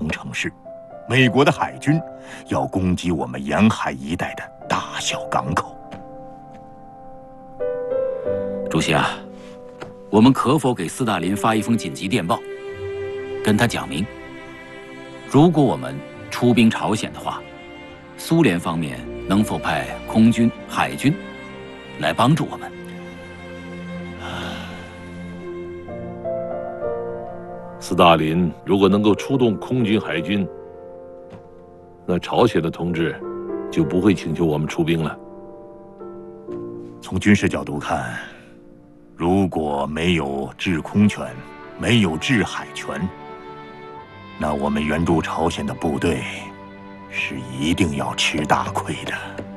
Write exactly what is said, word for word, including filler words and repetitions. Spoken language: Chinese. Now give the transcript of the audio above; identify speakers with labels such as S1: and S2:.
S1: 城市，美国的海军要攻击我们沿海一带的大小港口。
S2: 主席啊，我们可否给斯大林发一封紧急电报，跟他讲明，如果我们出兵朝鲜的话，苏联方面能否派空军、海军来帮助我们？
S3: 斯大林如果能够出动空军、海军，那朝鲜的同志就不会请求我们出兵了。
S1: 从军事角度看，如果没有制空权，没有制海权，那我们援助朝鲜的部队是一定要吃大亏的。